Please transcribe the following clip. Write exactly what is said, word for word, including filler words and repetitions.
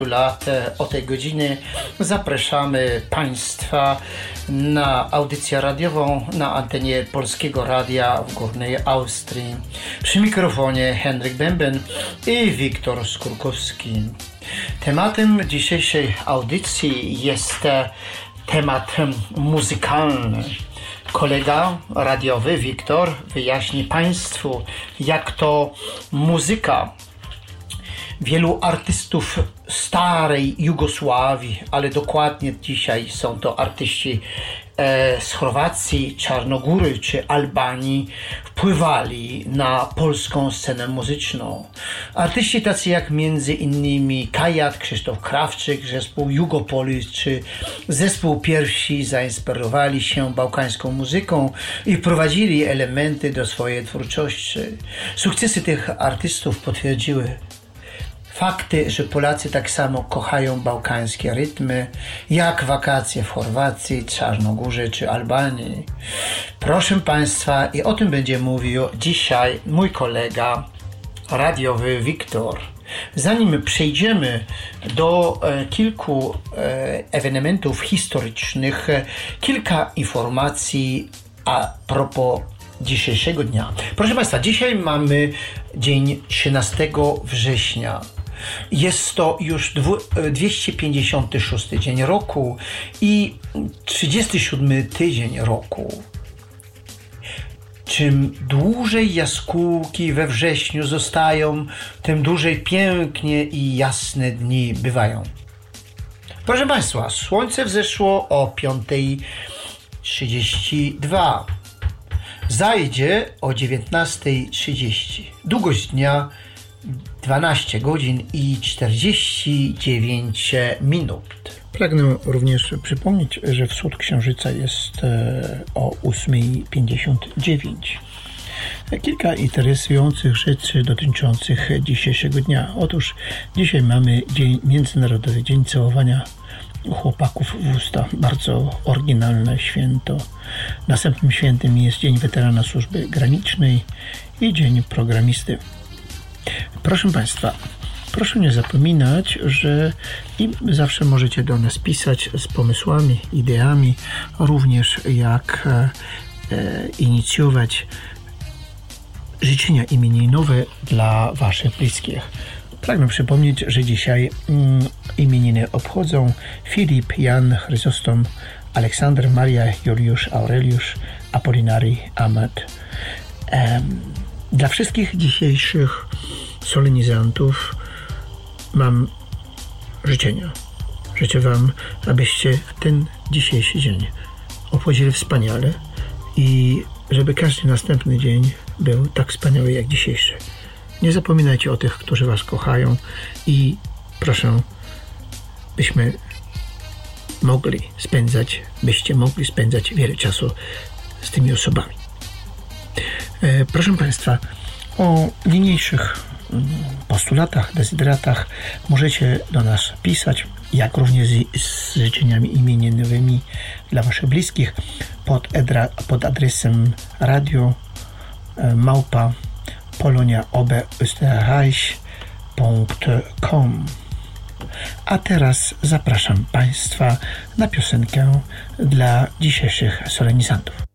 lat o tej godzinie zapraszamy Państwa na audycję radiową na antenie Polskiego Radia w Górnej Austrii. Przy mikrofonie Henryk Bęben i Wiktor Skurkowski. Tematem dzisiejszej audycji jest temat muzykalny. Kolega radiowy Wiktor wyjaśni Państwu, jak to muzyka wielu artystów starej Jugosławii, ale dokładnie dzisiaj są to artyści e, z Chorwacji, Czarnogóry czy Albanii, wpływali na polską scenę muzyczną. Artyści tacy jak między innymi Kajat, Krzysztof Krawczyk, zespół Jugopolis czy zespół Pierwsi zainspirowali się bałkańską muzyką i wprowadzili elementy do swojej twórczości. Sukcesy tych artystów potwierdziły fakty, że Polacy tak samo kochają bałkańskie rytmy, jak wakacje w Chorwacji, Czarnogórze czy Albanii. Proszę Państwa, i o tym będzie mówił dzisiaj mój kolega radiowy Wiktor. Zanim przejdziemy do e, kilku e, ewenementów historycznych, e, kilka informacji a propos dzisiejszego dnia. Proszę Państwa, dzisiaj mamy dzień trzynastego września. Jest to już dwieście pięćdziesiąty szósty dzień roku i trzydziesty siódmy tydzień roku. Czym dłużej jaskółki we wrześniu zostają, tym dłużej pięknie i jasne dni bywają. Proszę Państwa, słońce wzeszło o piąta trzydzieści dwa. Zajdzie o dziewiętnasta trzydzieści. Długość dnia dwanaście godzin i czterdzieści dziewięć minut. Pragnę również przypomnieć, że wschód księżyca jest o ósma pięćdziesiąt dziewięć. Kilka interesujących rzeczy dotyczących dzisiejszego dnia. Otóż dzisiaj mamy dzień, Międzynarodowy Dzień Całowania Chłopaków w usta. Bardzo oryginalne święto. Następnym świętem jest Dzień Weterana Służby Granicznej i Dzień Programisty. Proszę Państwa, proszę nie zapominać, że i zawsze możecie do nas pisać z pomysłami, ideami, również jak e, inicjować życzenia imieninowe dla Waszych bliskich. Pragnę przypomnieć, że dzisiaj mm, imieniny obchodzą Filip, Jan, Chryzostom, Aleksander, Maria, Juliusz, Aureliusz, Apolinary, Amet. Em, Dla wszystkich dzisiejszych solenizantów mam życzenia. Życzę Wam, abyście ten dzisiejszy dzień obchodzili wspaniale i żeby każdy następny dzień był tak wspaniały jak dzisiejszy. Nie zapominajcie o tych, którzy Was kochają i proszę, byśmy mogli spędzać, byście mogli spędzać wiele czasu z tymi osobami. Proszę Państwa, o niniejszych postulatach, dezyderatach możecie do nas pisać, jak również z, z życzeniami imieninowymi dla Waszych bliskich pod, edra, pod adresem radio małpa polonia oberösterreich kropka com. A teraz zapraszam Państwa na piosenkę dla dzisiejszych solenizantów.